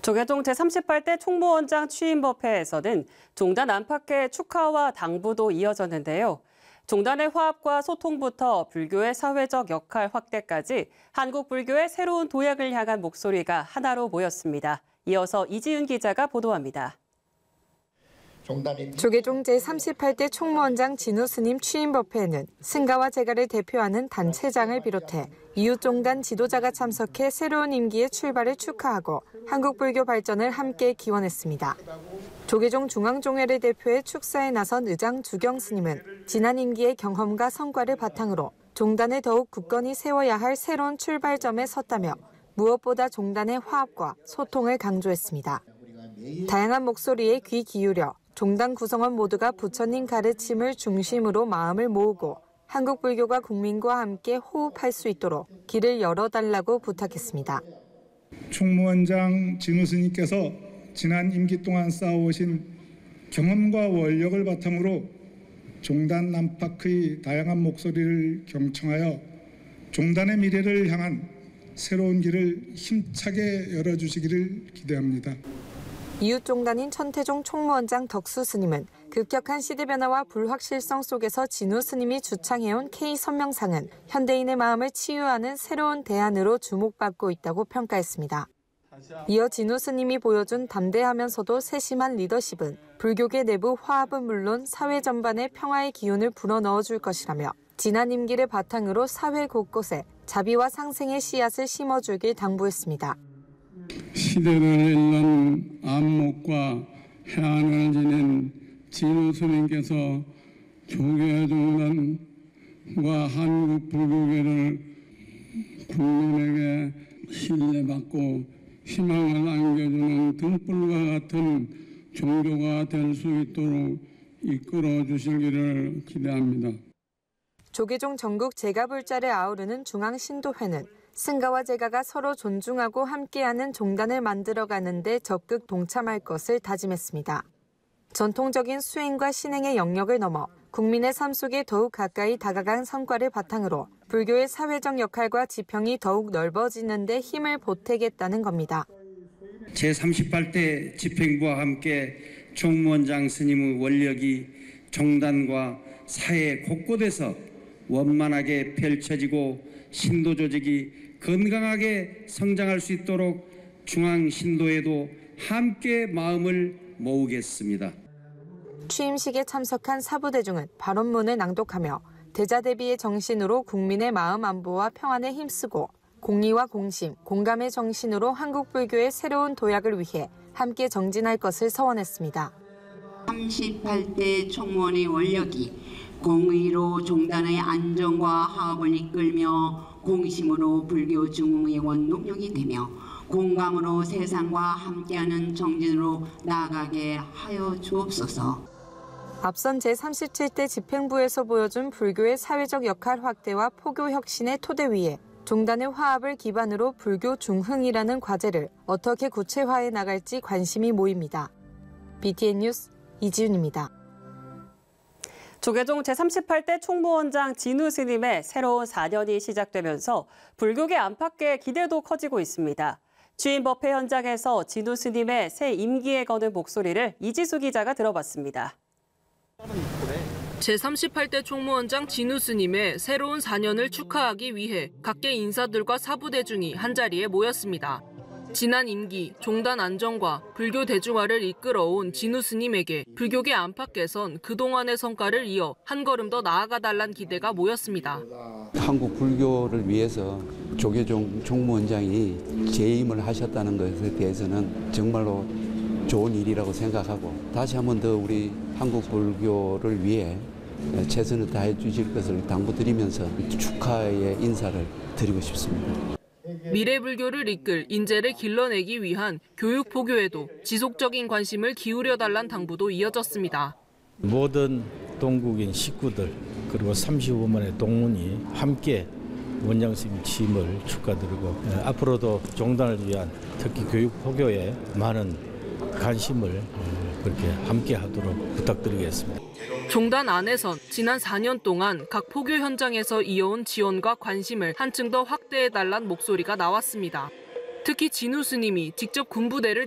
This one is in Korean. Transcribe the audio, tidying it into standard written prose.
조계종 제38대 총무원장 취임법회에서는 종단 안팎의 축하와 당부도 이어졌는데요. 종단의 화합과 소통부터 불교의 사회적 역할 확대까지 한국 불교의 새로운 도약을 향한 목소리가 하나로 모였습니다. 이어서 이지은 기자가 보도합니다. 조계종 제38대 총무원장 진우 스님 취임법회에는 승가와 제가를 대표하는 단체장을 비롯해 이웃종단 지도자가 참석해 새로운 임기의 출발을 축하하고 한국 불교 발전을 함께 기원했습니다. 조계종 중앙종회를 대표해 축사에 나선 의장 주경 스님은 지난 임기의 경험과 성과를 바탕으로 종단을 더욱 굳건히 세워야 할 새로운 출발점에 섰다며 무엇보다 종단의 화합과 소통을 강조했습니다. 다양한 목소리에 귀 기울여 종단 구성원 모두가 부처님 가르침을 중심으로 마음을 모으고 한국 불교가 국민과 함께 호흡할 수 있도록 길을 열어달라고 부탁했습니다. 총무원장 진우 스님께서 지난 임기 동안 쌓아오신 경험과 원력을 바탕으로 종단 안팎의 다양한 목소리를 경청하여 종단의 미래를 향한 새로운 길을 힘차게 열어주시기를 기대합니다. 이웃종단인 천태종 총무원장 덕수 스님은 급격한 시대 변화와 불확실성 속에서 진우 스님이 주창해온 K선명상은 현대인의 마음을 치유하는 새로운 대안으로 주목받고 있다고 평가했습니다. 이어 진우 스님이 보여준 담대하면서도 세심한 리더십은 불교계 내부 화합은 물론 사회 전반의 평화의 기운을 불어넣어줄 것이라며 지난 임기를 바탕으로 사회 곳곳에 자비와 상생의 씨앗을 심어주길 당부했습니다. 시대를 읽는 안목과 해안을 지닌 진우 스님께서 조계종단과 한국 불교계를 국민에게 신뢰받고 희망을 안겨주는 등불과 같은 종교가 될 수 있도록 이끌어 주시기를 기대합니다. 조계종 전국 제가불자를 아우르는 중앙신도회는 승가와 제가가 서로 존중하고 함께하는 종단을 만들어가는 데 적극 동참할 것을 다짐했습니다. 전통적인 수행과 신행의 영역을 넘어 국민의 삶 속에 더욱 가까이 다가간 성과를 바탕으로 불교의 사회적 역할과 지평이 더욱 넓어지는 데 힘을 보태겠다는 겁니다. 제38대 집행부와 함께 총무원장 스님의 원력이 종단과 사회 곳곳에서 원만하게 펼쳐지고 신도 조직이 건강하게 성장할 수 있도록 중앙신도에도 함께 마음을 모으겠습니다. 취임식에 참석한 사부대중은 발언문을 낭독하며 대자대비의 정신으로 국민의 마음 안보와 평안에 힘쓰고 공의와 공심, 공감의 정신으로 한국 불교의 새로운 도약을 위해 함께 정진할 것을 서원했습니다. 38대 총무원의 원력이 공의로 종단의 안정과 화합을 이끌며 공심으로 불교 중흥의 원동력이 되며 공감으로 세상과 함께하는 정진으로 나아가게 하여 주옵소서. 앞선 제37대 집행부에서 보여준 불교의 사회적 역할 확대와 포교 혁신의 토대 위에 종단의 화합을 기반으로 불교 중흥이라는 과제를 어떻게 구체화해 나갈지 관심이 모입니다. BTN 뉴스 이지윤입니다. 조계종 제38대 총무원장 진우 스님의 새로운 4년이 시작되면서 불교계 안팎의 기대도 커지고 있습니다. 취임법회 현장에서 진우 스님의 새 임기에 거는 목소리를 이지수 기자가 들어봤습니다. 제38대 총무원장 진우 스님의 새로운 4년을 축하하기 위해 각계 인사들과 사부대중이 한자리에 모였습니다. 지난 임기 종단 안정과 불교 대중화를 이끌어온 진우 스님에게 불교계 안팎에선 그동안의 성과를 이어 한 걸음 더 나아가달란 기대가 모였습니다. 한국 불교를 위해서 조계종 총무원장이 재임을 하셨다는 것에 대해서는 정말로 좋은 일이라고 생각하고 다시 한 번 더 우리 한국 불교를 위해 최선을 다해 주실 것을 당부드리면서 축하의 인사를 드리고 싶습니다. 미래 불교를 이끌 인재를 길러내기 위한 교육 포교에도 지속적인 관심을 기울여달란 당부도 이어졌습니다. 모든 동국인 식구들 그리고 35만의 동문이 함께 원장 스님 취임을 축하드리고 앞으로도 종단을 위한 특히 교육 포교에 많은 관심을 그렇게 함께 하도록 부탁드리겠습니다. 종단 안에선 지난 4년 동안 각 포교 현장에서 이어온 지원과 관심을 한층 더 확대해달란 목소리가 나왔습니다. 특히 진우 스님이 직접 군부대를